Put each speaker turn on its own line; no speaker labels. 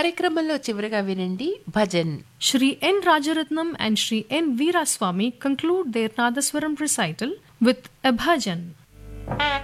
కార్యక్రమంలో చివరగా వినండి bhajan.
Shri N. Rajaratnam and Shri N. Veeraswamy conclude their Nadaswaram recital with a bhajan.